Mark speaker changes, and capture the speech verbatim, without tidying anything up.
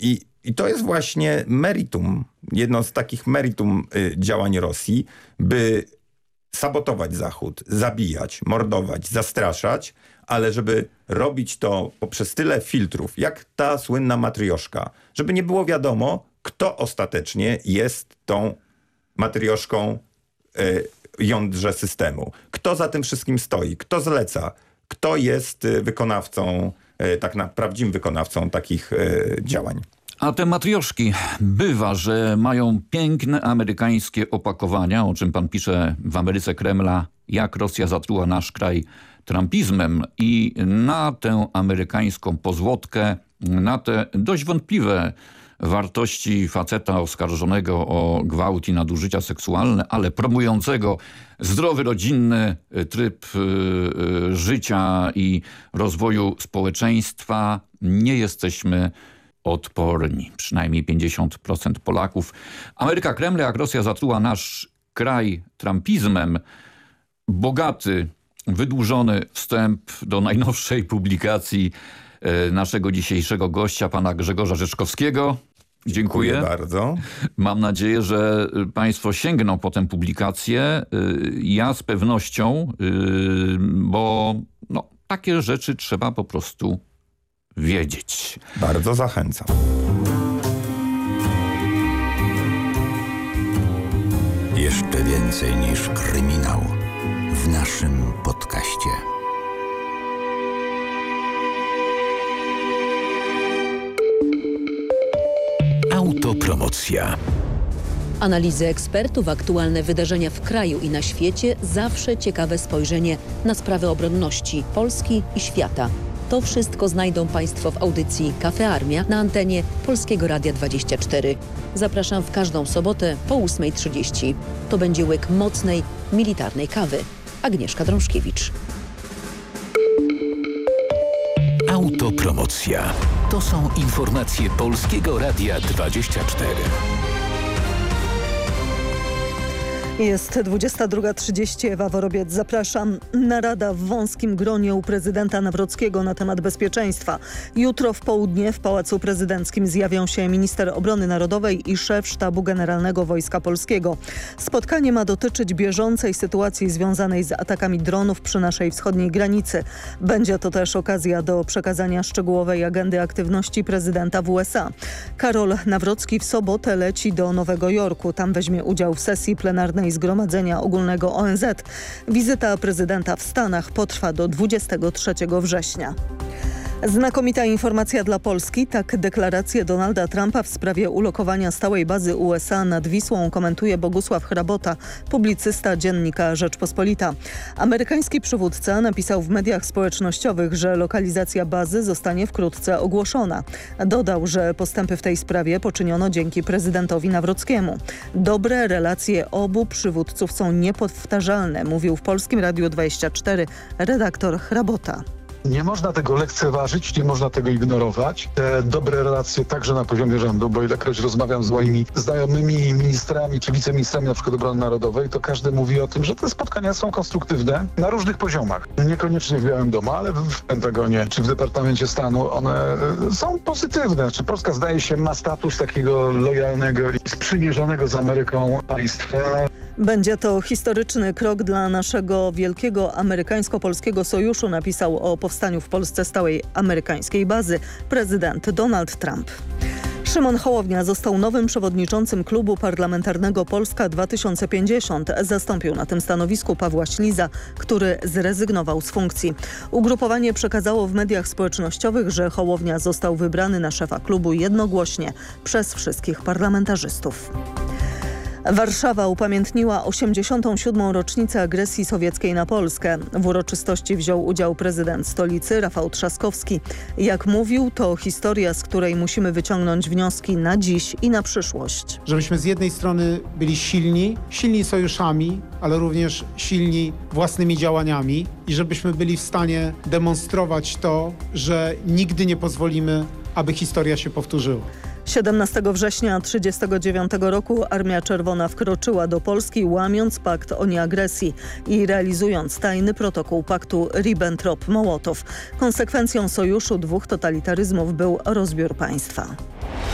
Speaker 1: I, I to jest właśnie meritum, jedno z takich meritum y, działań Rosji, by sabotować Zachód, zabijać, mordować, zastraszać, ale żeby robić to poprzez tyle filtrów, jak ta słynna matrioszka, żeby nie było wiadomo, kto ostatecznie jest tą matrioszką y, jądrze systemu. Kto za tym wszystkim stoi, kto zleca, kto jest y, wykonawcą, y, tak na prawdziwym wykonawcą takich y, działań.
Speaker 2: A te matrioszki, bywa, że mają piękne amerykańskie opakowania, o czym pan pisze w Ameryce Kremla, jak Rosja zatruła nasz kraj trumpizmem, i na tę amerykańską pozłotkę, na te dość wątpliwe wartości faceta oskarżonego o gwałt i nadużycia seksualne, ale promującego zdrowy, rodzinny tryb y, życia i rozwoju społeczeństwa, nie jesteśmy odporni. Przynajmniej pięćdziesiąt procent Polaków. Ameryka Kremla, jak Rosja zatruła nasz kraj trumpizmem. Bogaty, wydłużony wstęp do najnowszej publikacji e, naszego dzisiejszego gościa, pana Grzegorza Rzeczkowskiego. Dziękuję.
Speaker 1: Dziękuję bardzo.
Speaker 2: Mam nadzieję, że państwo sięgną po tę publikację. Ja z pewnością, bo no, takie rzeczy trzeba po prostu wiedzieć.
Speaker 1: Bardzo zachęcam.
Speaker 3: Jeszcze więcej niż kryminał w naszym podcaście. Autopromocja.
Speaker 4: Analizy ekspertów, aktualne wydarzenia w kraju i na świecie, zawsze ciekawe spojrzenie na sprawy obronności Polski i świata. To wszystko znajdą państwo w audycji Cafe Armia na antenie Polskiego Radia dwadzieścia cztery. Zapraszam w każdą sobotę po ósma trzydzieści. To będzie łyk mocnej, militarnej kawy. Agnieszka Drążkiewicz.
Speaker 3: Autopromocja. To są informacje Polskiego Radia dwadzieścia cztery.
Speaker 5: Jest dwudziesta druga trzydzieści. Ewa Worobiec, zapraszam. Narada w wąskim gronie u prezydenta Nawrockiego na temat bezpieczeństwa. Jutro w południe w Pałacu Prezydenckim zjawią się minister obrony narodowej i szef Sztabu Generalnego Wojska Polskiego. Spotkanie ma dotyczyć bieżącej sytuacji związanej z atakami dronów przy naszej wschodniej granicy. Będzie to też okazja do przekazania szczegółowej agendy aktywności prezydenta w U S A. Karol Nawrocki w sobotę leci do Nowego Jorku. Tam weźmie udział w sesji plenarnej Zgromadzenia Ogólnego O N Z. Wizyta prezydenta w Stanach potrwa do dwudziestego trzeciego września. Znakomita informacja dla Polski. Tak deklarację Donalda Trumpa w sprawie ulokowania stałej bazy U S A nad Wisłą komentuje Bogusław Hrabota, publicysta dziennika Rzeczpospolita. Amerykański przywódca napisał w mediach społecznościowych, że lokalizacja bazy zostanie wkrótce ogłoszona. Dodał, że postępy w tej sprawie poczyniono dzięki prezydentowi Nawrockiemu. Dobre relacje obu przywódców są niepowtarzalne, mówił w Polskim Radiu dwadzieścia cztery redaktor Hrabota.
Speaker 6: Nie można tego lekceważyć, nie można tego ignorować. Te dobre relacje także na poziomie rządu, bo ilekroć rozmawiam z moimi znajomymi ministrami czy wiceministrami na przykład obrony narodowej, to każdy mówi o tym, że te spotkania są konstruktywne na różnych poziomach. Niekoniecznie w Białym Domu, ale w Pentagonie czy w Departamencie Stanu one są pozytywne. Czy Polska, zdaje się, ma status takiego lojalnego i sprzymierzonego z Ameryką państwa.
Speaker 5: Będzie to historyczny krok dla naszego wielkiego amerykańsko-polskiego sojuszu, napisał o powstaniu w Polsce stałej amerykańskiej bazy prezydent Donald Trump. Szymon Hołownia został nowym przewodniczącym klubu parlamentarnego Polska dwa tysiące pięćdziesiąt. Zastąpił na tym stanowisku Pawła Śliza, który zrezygnował z funkcji. Ugrupowanie przekazało w mediach społecznościowych, że Hołownia został wybrany na szefa klubu jednogłośnie przez wszystkich parlamentarzystów. Warszawa upamiętniła osiemdziesiątą siódmą rocznicę agresji sowieckiej na Polskę. W uroczystości wziął udział prezydent stolicy Rafał Trzaskowski. Jak mówił, to historia, z której musimy wyciągnąć wnioski na dziś i na przyszłość.
Speaker 7: Żebyśmy z jednej strony byli silni, silni sojuszami, ale również silni własnymi działaniami i żebyśmy byli w stanie demonstrować to, że nigdy nie pozwolimy, aby historia się powtórzyła.
Speaker 5: siedemnastego września tysiąc dziewięćset trzydziestego dziewiątego roku Armia Czerwona wkroczyła do Polski, łamiąc pakt o nieagresji i realizując tajny protokół paktu Ribbentrop-Mołotow. Konsekwencją sojuszu dwóch totalitaryzmów był rozbiór państwa.